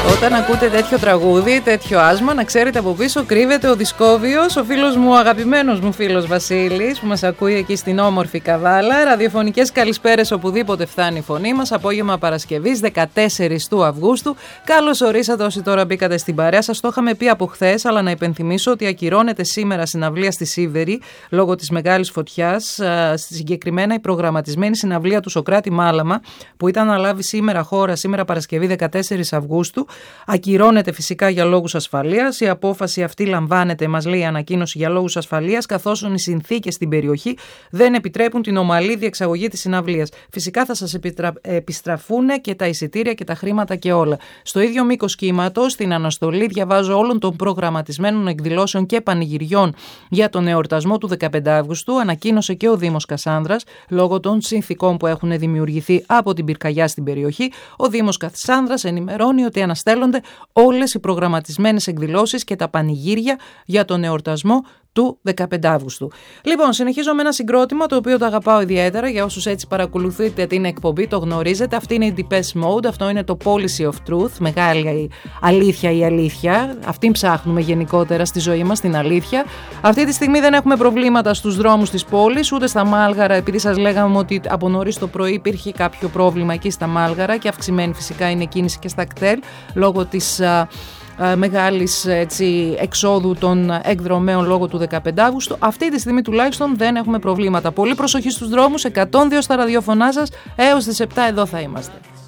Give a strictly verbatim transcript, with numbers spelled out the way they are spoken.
Όταν ακούτε τέτοιο τραγούδι, τέτοιο άσμα, να ξέρετε από πίσω κρύβεται ο Δισκόβιος, ο φίλος μου, ο αγαπημένος μου φίλος Βασίλης, που μας ακούει εκεί στην όμορφη Καβάλα. Ραδιοφωνικές καλησπέρες οπουδήποτε φτάνει η φωνή μας. Απόγευμα Παρασκευής, δεκατέσσερις του Αυγούστου. Καλώς ορίσατε όσοι τώρα μπήκατε στην παρέα. Σας το είχαμε πει από χθες, αλλά να υπενθυμίσω ότι ακυρώνεται σήμερα συναυλία στη Σίβερη λόγω της μεγάλης φωτιάς. Συγκεκριμένα η προγραμματισμένη συναυλία του Σωκράτη Μάλαμα, που ήταν να λάβει σήμερα χώρα, σήμερα Παρασκευή δεκατέσσερις Αυγούστου. Ακυρώνεται φυσικά για λόγους ασφαλείας. Η απόφαση αυτή λαμβάνεται, μας λέει η ανακοίνωση, για λόγους ασφαλείας, καθώς οι συνθήκες στην περιοχή δεν επιτρέπουν την ομαλή διεξαγωγή της συναυλίας. Φυσικά θα σας επιστραφούν και τα εισιτήρια και τα χρήματα και όλα. Στο ίδιο μήκος κύματος, στην αναστολή, διαβάζω όλων των προγραμματισμένων εκδηλώσεων και πανηγυριών για τον εορτασμό του δεκαπέντε Αυγούστου, ανακοίνωσε και ο Δήμος Κασάνδρας, λόγω των συνθήκων που έχουν δημιουργηθεί από την πυρκαγιά στην περιοχή. Ο Δήμος Κασάνδρας ενημερώνει ότι αναστέλλονται όλες οι προγραμματισμένες εκδηλώσεις και τα πανηγύρια για τον εορτασμό του δεκαπέντε Αυγούστου. Λοιπόν, συνεχίζω με ένα συγκρότημα το οποίο το αγαπάω ιδιαίτερα. Για όσους έτσι παρακολουθείτε την εκπομπή, το γνωρίζετε. Αυτή είναι η Depeche Mode. Αυτό είναι το Policy of Truth. Μεγάλη αλήθεια η αλήθεια. Αυτήν ψάχνουμε γενικότερα στη ζωή μας, την αλήθεια. Αυτή τη στιγμή δεν έχουμε προβλήματα στους δρόμους της πόλης, ούτε στα Μάλγαρα, επειδή σας λέγαμε ότι από νωρίς το πρωί υπήρχε κάποιο πρόβλημα εκεί στα Μάλγαρα και αυξημένη φυσικά είναι η κίνηση και στα κτέλ λόγω της μεγάλης έτσι, εξόδου των εκδρομέων λόγω του δεκαπέντε Αυγούστου. Αυτή τη στιγμή τουλάχιστον δεν έχουμε προβλήματα. Πολύ προσοχή στους δρόμους, εκατόν δύο στα ραδιοφωνά σας, έως τις επτά εδώ θα είμαστε.